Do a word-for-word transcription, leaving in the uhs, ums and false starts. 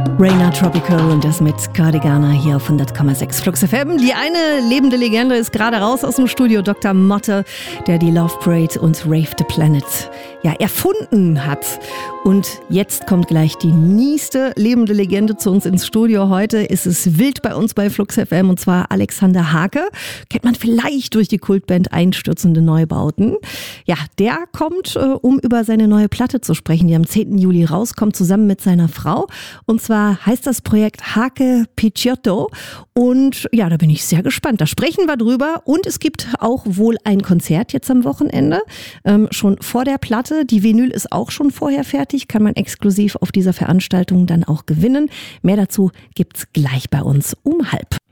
Rainer Tropical und das mit Cardigana hier auf hundert Komma sechs Flux F M. Die eine lebende Legende ist gerade raus aus dem Studio, Doktor Motte, der die Love Parade und Rave the Planet ja erfunden hat. Und jetzt kommt gleich die nächste lebende Legende zu uns ins Studio. Heute ist es wild bei uns bei Flux F M und zwar Alexander Hake. Kennt man vielleicht durch die Kultband Einstürzende Neubauten. Ja, der kommt, äh, um über seine neue Platte zu sprechen, die am zehnten Juli rauskommt, zusammen mit seiner Frau. Und zwar heißt das Projekt Hake Picciotto. Und ja, da bin ich sehr gespannt. Da sprechen wir drüber. Und es gibt auch wohl ein Konzert jetzt am Wochenende, ähm, schon vor der Platte. Die Vinyl ist auch schon vorher fertig, kann man exklusiv auf dieser Veranstaltung dann auch gewinnen. Mehr dazu gibt's gleich bei uns um halb.